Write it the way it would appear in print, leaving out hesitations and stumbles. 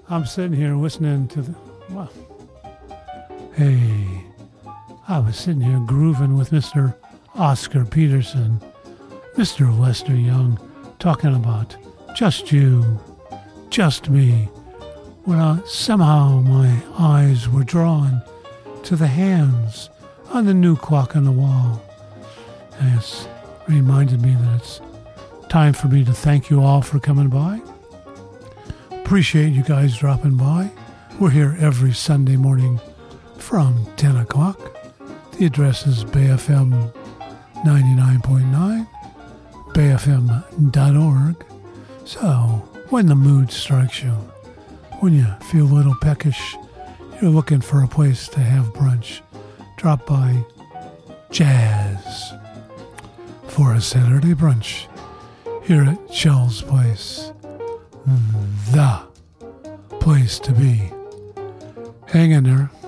I'm sitting here listening to the... Well, hey, I was sitting here grooving with Mr. Oscar Peterson, Mr. Lester Young, talking about just you, just me, when somehow my eyes were drawn to the hands on the new clock on the wall. And it's reminded me that it's time for me to thank you all for coming by. Appreciate you guys dropping by. We're here every Sunday morning from 10 o'clock. The address is BayFM 99.9, bayfm.org. So, when the mood strikes you, when you feel a little peckish, you're looking for a place to have brunch, drop by Jazz for a Saturday brunch here at Shell's Place. The place to be. Hang in there.